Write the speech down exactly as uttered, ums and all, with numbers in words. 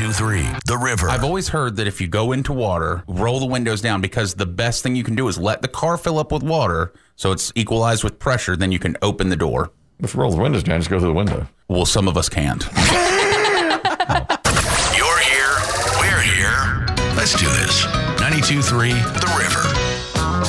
ninety-two point three The River. I've always heard that if you go into water, roll the windows down, because the best thing you can do is let the car fill up with water so it's equalized with pressure. Then you can open the door. If you roll the windows down, just go through the window. Well, some of us can't. You're here. We're here. Let's do this. ninety-two point three The River.